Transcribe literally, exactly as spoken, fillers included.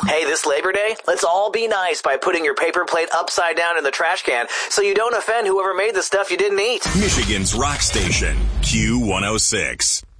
Hey, this Labor Day, let's all be nice by putting your paper plate upside down in the trash can so you don't offend whoever made the stuff you didn't eat. Michigan's rock station, Q one oh six.